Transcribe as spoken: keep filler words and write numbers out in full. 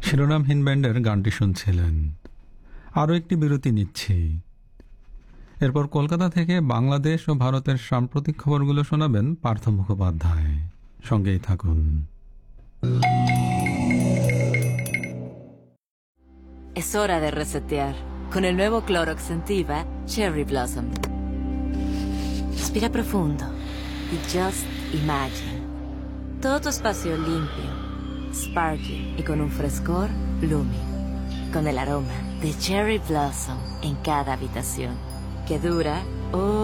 শিরোনামহীন ব্যান্ডের গানটি শুনছিলেন। আরও একটি বিরতি নিচ্ছি। এরপর কলকাতা থেকে বাংলাদেশ ও ভারতের সাম্প্রতিক খবরগুলো শোনাবেন পার্থ মুখোপাধ্যায়। সঙ্গেই থাকুন। Es hora de resetear con el nuevo Clorox Sentiva Cherry Blossom. Respira profundo y just imagine todo tu espacio limpio, sparkling y con un frescor blooming, con el aroma de Cherry Blossom en cada habitación que dura